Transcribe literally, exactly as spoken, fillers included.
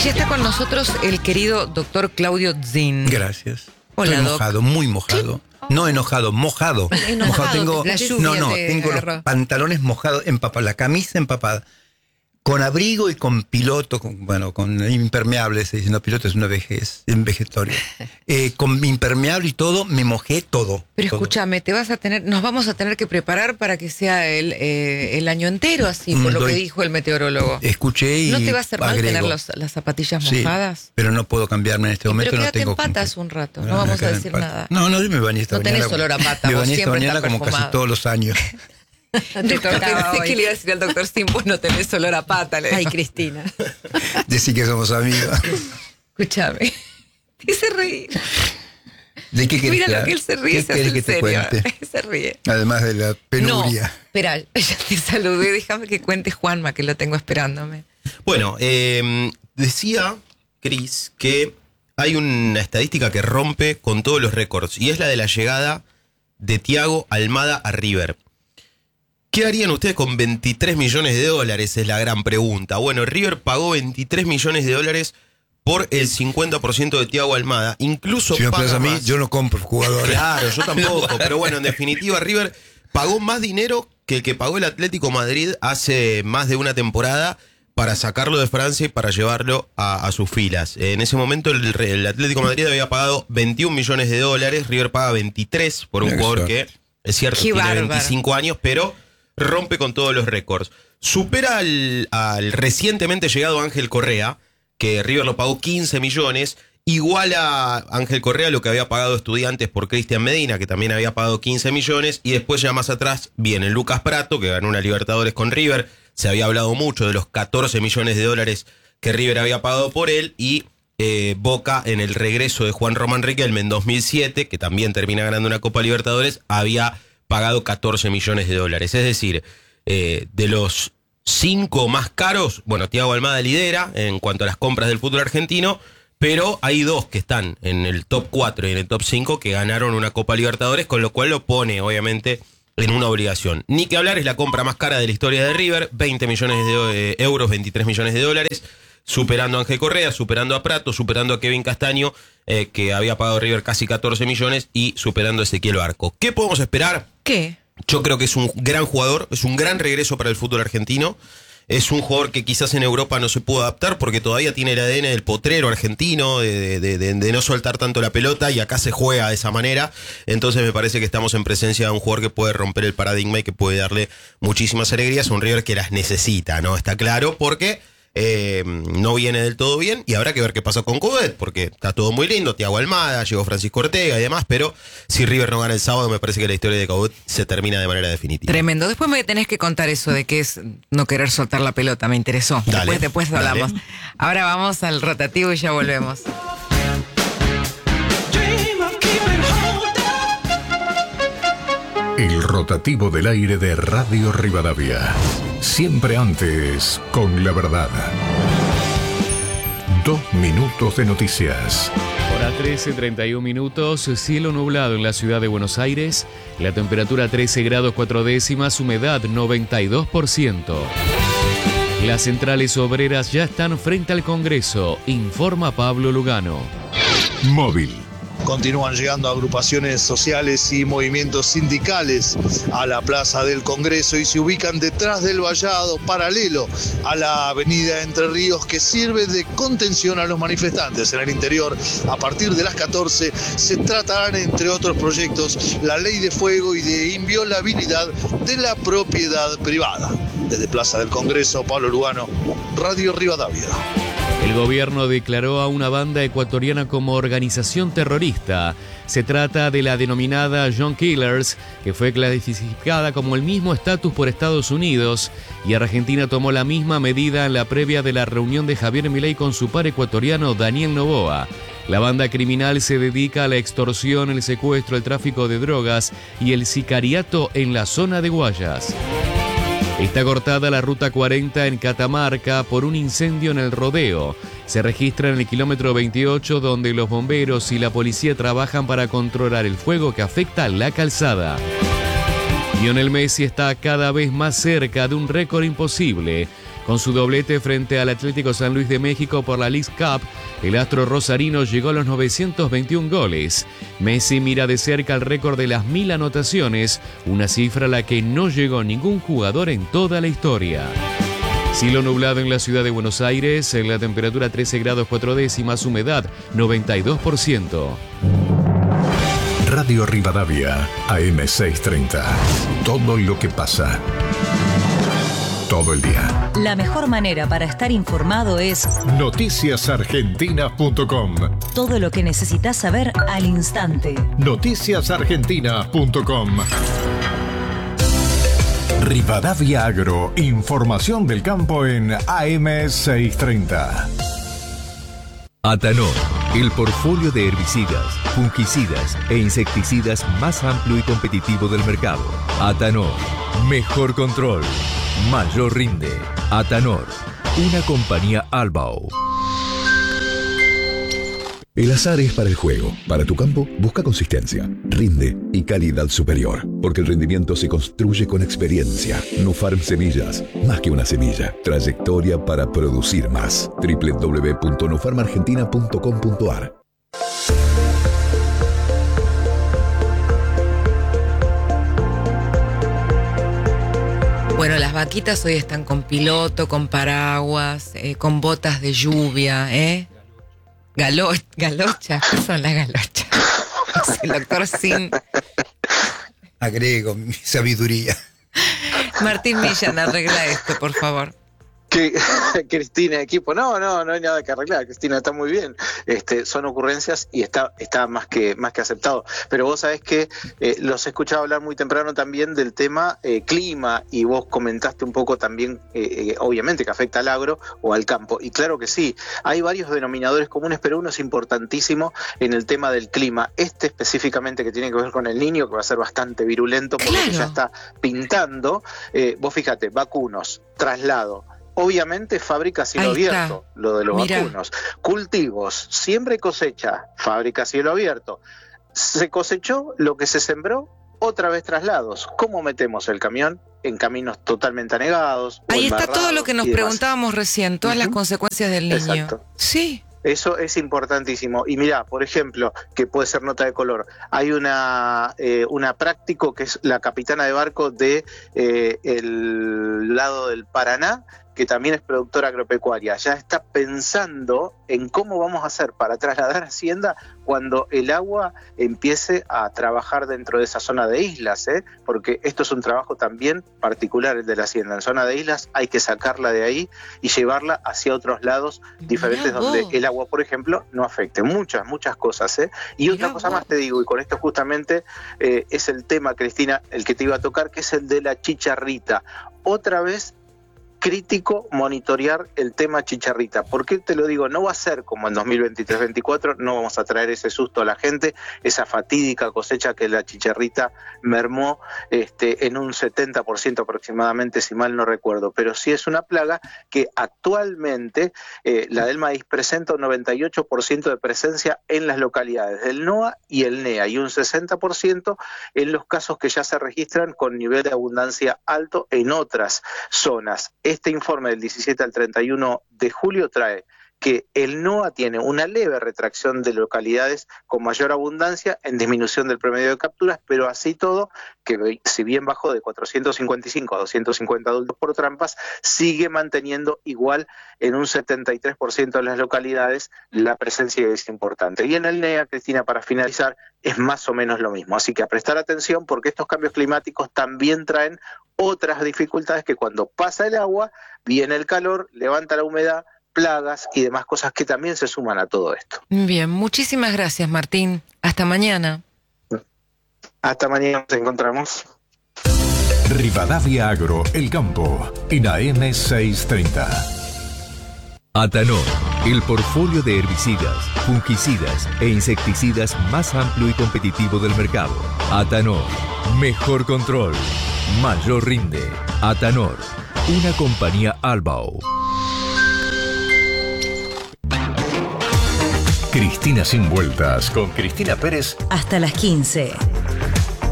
ya está con nosotros el querido doctor Claudio Zin. Gracias. Hola, Estoy doc. mojado, muy mojado. No enojado, mojado. Enojado, mojado. Tengo, la lluvia no, no, te tengo agarró. los pantalones mojados, empapados, la camisa empapada. Con abrigo y con piloto, con, bueno, con impermeable, se dice, no, piloto es una vejez, un vegetorio. Eh, con impermeable y todo, me mojé todo. Pero todo. escúchame, te vas a tener, nos vamos a tener que preparar para que sea el, eh, el año entero así, por Mm, lo doy- que dijo el meteorólogo. Escuché y ¿No te va a hacer mal agrego. tener los- las zapatillas Sí, mojadas? pero no puedo cambiarme en este momento. Pero no quédate tengo en patas con qué. un rato, no, me vamos a quedo en decir patas. nada. No, no, yo me bañé esta No mañana. tenés olor a pata, Me vos bañé esta siempre mañana estás como casi perfumado. todos los años. Te tocaba Pensé que le iba a decir al doctor Sim, vos no tenés olor a pata. Le Ay, digo. Cristina. Decir que somos amigos. Escúchame. Te hice reír. ¿De qué querés Mira lo que él se ríe, ¿Qué se hace querés en que te serio. cuente? Se ríe. Además de la penuria. No, espera, ya te saludé, déjame que cuente Juanma, que lo tengo esperándome. Bueno, eh, decía Cris que hay una estadística que rompe con todos los récords y es la de la llegada de Thiago Almada a River. ¿Qué harían ustedes con veintitrés millones de dólares? Es la gran pregunta. Bueno, River pagó veintitrés millones de dólares por el cincuenta por ciento de Thiago Almada. Incluso Si me paga pones a mí, más. yo no compro jugadores. Claro, yo tampoco. Pero bueno, en definitiva, River pagó más dinero que el que pagó el Atlético Madrid hace más de una temporada para sacarlo de Francia y para llevarlo a, a sus filas. En ese momento el, el Atlético Madrid había pagado veintiún millones de dólares, River paga veintitrés por un Mira qué jugador suerte. que, es cierto, Qué tiene bárbaro. veinticinco años, pero rompe con todos los récords. Supera al, al recientemente llegado Ángel Correa, que River lo pagó quince millones, igual a Ángel Correa lo que había pagado Estudiantes por Cristian Medina, que también había pagado quince millones, y después ya más atrás viene Lucas Prato, que ganó una Libertadores con River, se había hablado mucho de los catorce millones de dólares que River había pagado por él, y eh, Boca en el regreso de Juan Román Riquelme en dos mil siete, que también termina ganando una Copa Libertadores, había pagado catorce millones de dólares, es decir, eh, de los cinco más caros, bueno, Thiago Almada lidera en cuanto a las compras del fútbol argentino, pero hay dos que están en el top cuatro y en el top cinco que ganaron una Copa Libertadores, con lo cual lo pone, obviamente, en una obligación. Ni que hablar, es la compra más cara de la historia de River, veinte millones de eh, euros, veintitrés millones de dólares, superando a Ángel Correa, superando a Prato, superando a Kevin Castaño, eh, que había pagado River casi catorce millones, y superando a Ezequiel Barco. ¿Qué podemos esperar? ¿Qué? Yo creo que es un gran jugador, es un gran regreso para el fútbol argentino. Es un jugador que quizás en Europa no se pudo adaptar porque todavía tiene el A D N del potrero argentino, de, de, de, de no soltar tanto la pelota, y acá se juega de esa manera. Entonces me parece que estamos en presencia de un jugador que puede romper el paradigma y que puede darle muchísimas alegrías a un River que las necesita, ¿no? Está claro, porque eh, no viene del todo bien y habrá que ver qué pasa con Coudet, porque está todo muy lindo, Thiago Almada, llegó Francisco Ortega y demás, pero si River no gana el sábado, me parece que la historia de Coudet se termina de manera definitiva. Tremendo. Después me tenés que contar eso de que es no querer soltar la pelota, me interesó. Dale, después después dale. hablamos. Ahora vamos al rotativo y ya volvemos. El rotativo del aire de Radio Rivadavia. Siempre antes, con la verdad. Dos minutos de noticias. Hora trece, treinta y un minutos, cielo nublado en la ciudad de Buenos Aires, la temperatura trece grados cuatro décimas, humedad noventa y dos por ciento. Las centrales obreras ya están frente al Congreso, informa Pablo Lugano. Móvil. Continúan llegando agrupaciones sociales y movimientos sindicales a la Plaza del Congreso y se ubican detrás del vallado, paralelo a la avenida Entre Ríos, que sirve de contención a los manifestantes. En el interior, a partir de las catorce, se tratarán, entre otros proyectos, la ley de fuego y de inviolabilidad de la propiedad privada. Desde Plaza del Congreso, Pablo Lugano, Radio Rivadavia. El gobierno declaró a una banda ecuatoriana como organización terrorista. Se trata de la denominada John Killers, que fue clasificada como el mismo estatus por Estados Unidos, y Argentina tomó la misma medida en la previa de la reunión de Javier Milei con su par ecuatoriano Daniel Noboa. La banda criminal se dedica a la extorsión, el secuestro, el tráfico de drogas y el sicariato en la zona de Guayas. Está cortada la ruta cuarenta en Catamarca por un incendio en el rodeo. Se registra en el kilómetro veintiocho, donde los bomberos y la policía trabajan para controlar el fuego que afecta la calzada. Lionel Messi está cada vez más cerca de un récord imposible. Con su doblete frente al Atlético San Luis de México por la Leagues Cup, el astro rosarino llegó a los novecientos veintiún goles. Messi mira de cerca el récord de las mil anotaciones, una cifra a la que no llegó ningún jugador en toda la historia. Cielo nublado en la ciudad de Buenos Aires, la temperatura trece grados cuatro décimas, humedad noventa y dos por ciento. Radio Rivadavia, A M seiscientos treinta. Todo lo que pasa. Todo el día. La mejor manera para estar informado es noticias argentinas punto com. Todo lo que necesitas saber al instante. noticias argentinas punto com. Rivadavia Agro, información del campo en A M seiscientos treinta. Atanor, el portfolio de herbicidas, fungicidas e insecticidas más amplio y competitivo del mercado. Atanor, mejor control, mayor rinde. Atanor, una compañía Albao. El azar es para el juego. Para tu campo, busca consistencia, rinde y calidad superior. Porque el rendimiento se construye con experiencia. Nufarm Semillas, más que una semilla. Trayectoria para producir más. doble u doble u doble u punto nufarm argentina punto com punto a r. Bueno, las vaquitas hoy están con piloto, con paraguas, eh, con botas de lluvia, ¿eh? Galo galochas, ¿qué son las galochas? El doctor Sin. Agrego mi sabiduría. Martín Millán, arregla esto, por favor. Que, Cristina, equipo, no, no, no hay nada que arreglar, Cristina, está muy bien. Este, son ocurrencias y está, está más que, más que aceptado. Pero vos sabés que eh, los he escuchado hablar muy temprano también del tema eh, clima, y vos comentaste un poco también, eh, eh, obviamente, que afecta al agro o al campo. Y claro que sí, hay varios denominadores comunes, pero uno es importantísimo en el tema del clima. Este específicamente que tiene que ver con el Niño, que va a ser bastante virulento porque Claro. ya está pintando. Eh, vos fíjate, vacunos, traslado. Obviamente fábrica a cielo Ahí está. abierto, lo de los Mirá. vacunos. Cultivos, siembra y cosecha, fábrica a cielo abierto. Se cosechó lo que se sembró, otra vez traslados. ¿Cómo metemos el camión? En caminos totalmente anegados. o Ahí está todo embarrados lo que nos y demás. preguntábamos recién, todas las Ujú. consecuencias del niño. Exacto. Sí. Eso es importantísimo. Y mirá, por ejemplo, que puede ser nota de color, hay una eh, una práctico que es la capitana de barco de eh, el lado del Paraná, que también es productora agropecuaria. Ya está pensando en cómo vamos a hacer para trasladar hacienda cuando el agua empiece a trabajar dentro de esa zona de islas, ¿eh? Porque esto es un trabajo también particular, el de la hacienda. En zona de islas hay que sacarla de ahí y llevarla hacia otros lados diferentes Mirá donde vos. el agua, por ejemplo, no afecte. Muchas, muchas cosas, ¿eh? Y Mirá otra cosa vos. más te digo, y con esto justamente eh, es el tema, Cristina, el que te iba a tocar, que es el de la chicharrita. Otra vez crítico monitorear el tema chicharrita. ¿Por qué te lo digo? No va a ser como en dos mil veintitrés veinticuatro, no vamos a traer ese susto a la gente, esa fatídica cosecha que la chicharrita mermó este, en un setenta por ciento aproximadamente, si mal no recuerdo, pero sí es una plaga que actualmente eh, la del maíz presenta un noventa y ocho por ciento de presencia en las localidades del NOA y el NEA, y un sesenta por ciento en los casos que ya se registran con nivel de abundancia alto en otras zonas. Este informe del diecisiete al treinta y uno de julio trae que el NOA tiene una leve retracción de localidades con mayor abundancia en disminución del promedio de capturas, pero así todo, que si bien bajó de cuatrocientos cincuenta y cinco a doscientos cincuenta adultos por trampas, sigue manteniendo igual en un setenta y tres por ciento de las localidades la presencia es importante. Y en el NEA, Cristina, para finalizar, es más o menos lo mismo. Así que a prestar atención porque estos cambios climáticos también traen otras dificultades, que cuando pasa el agua, viene el calor, levanta la humedad, plagas y demás cosas que también se suman a todo esto. Bien, muchísimas gracias, Martín. Hasta mañana. Hasta mañana nos encontramos. Rivadavia Agro, el campo, en A M seiscientos treinta. Atanor, el portfolio de herbicidas, fungicidas e insecticidas más amplio y competitivo del mercado. Atanor, mejor control, mayor rinde. Atanor, una compañía Albao. Cristina sin vueltas con Cristina Pérez Hasta las quince.